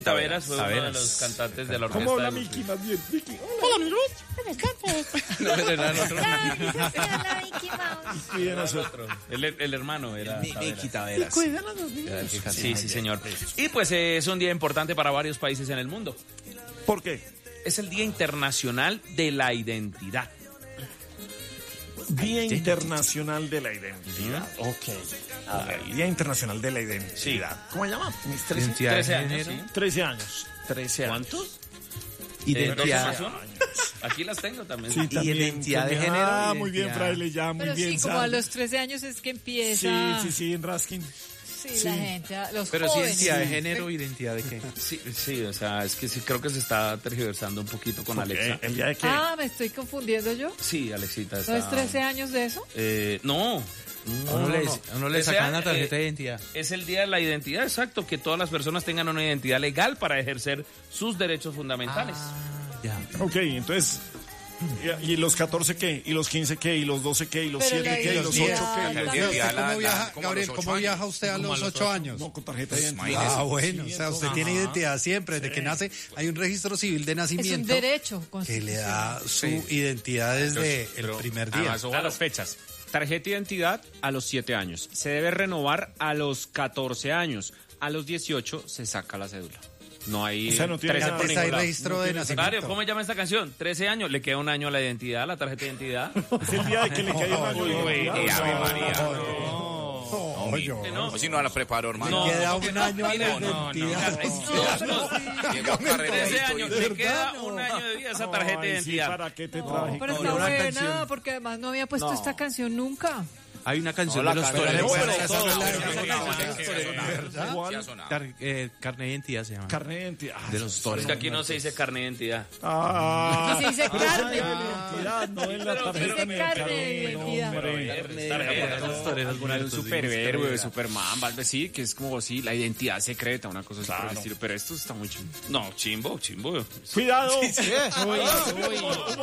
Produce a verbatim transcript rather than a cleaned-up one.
Taveras fue uno de los cantantes de la orquesta. ¿Cómo habla Miki más bien? Miki, Hola, amigos. ¿Cómo están? No, pero era el otro. Hola, Mickey Mouse. Cuiden a su otro. El, el hermano era Miki Taveras. Taveras. Cuidan a los niños. Sí, sí, señor. Y pues eh, es un día importante para varios países en el mundo. ¿Por qué? Es el Día Internacional de la Identidad. Día Internacional de la Identidad. Ok. A ver, Día Internacional de la Identidad. ¿Cómo se llama? Mis trece, Identidad de trece años, género. ¿sí? trece años. trece años. ¿Cuántos? Identidad. Eh, Aquí las tengo también. Sí, también. identidad de también. género, Ah, muy bien, identidad. Fraile, ya, muy Pero bien. sí, como sabe. a los trece años es que Sí, empieza. sí, sí, en Raskin. Sí, sí. la gente, los Pero sí, jóvenes. identidad de género, identidad de qué. Sí, sí, o sea, es que sí creo que se está tergiversando un poquito con Alexa. Eh, ¿El día de qué? Ah, me estoy confundiendo yo. Sí, Alexita está... ¿No es trece años de eso? Eh, no. A uno le, a uno le O sea, sacan la tarjeta eh, de identidad. Es el Día de la Identidad, exacto, que todas las personas tengan una identidad legal para ejercer sus derechos fundamentales. Ya. Ok, entonces... ¿Y, y los catorce qué? ¿Y los quince qué? ¿Y los doce qué? ¿Y los Pero siete la qué? ¿Y los ocho identidad- qué? ¿Y los la- diez? ¿Usted la- ¿Cómo la- viaja, como a Gabriel, los cómo ocho viaja usted a los ocho años? No, con tarjeta de identidad. Ah, bueno, o Sí, sea, usted entonces- tiene identidad siempre, desde que nace hay un registro civil de Es un nacimiento derecho que le da su Sí. identidad desde el Pero, primer día. además, ojo a las fechas. Tarjeta de identidad a los siete años. Se debe renovar a los catorce años. A los dieciocho se saca la cédula. No hay O sea, no tiene trece nada. por Antes hay ningún lado. registro No de tiene- nacimiento. Mario, ¿cómo llama esta canción? trece años, le queda un año a la identidad, a la tarjeta de identidad. Es el día de que le cae un año de Uy, identidad. Ave María. No, yo. ¿No? O si no la preparo, hermano. No, Queda no, un no, año a la mira, no, no, identidad. no, no, Llegó carrerito trece años, y- le queda un año de vida a esa tarjeta de Ay, sí, identidad. ¿para qué te No, traje? pero Con está una buena, canción. porque además no había puesto esta canción nunca. Hay una canción No, de la los canción- toreros. pero Esa todo- es la- pero esa es sí, la- sí, esa sí, es sí, la- ¿verdad? ¿Cuál? Sí ha sonado. Car- eh, carne de identidad se llama. Carne de identidad. Ah, De los Es toreros. que aquí no se dice carne de identidad. Ah, Aquí se dice pero carne. es la identidad, no es la Pero- tarjeta dice ni el carne carne, de identidad. hombre. Tarjeta. Los toreros Alguna de un muertos, superhéroe, sí, Superman, algo así, que es como así, la identidad secreta, una cosa así por el Claro. estilo. Pero esto está muy chido. No, chimbo, chimbo. Cuidado. Uy, uy.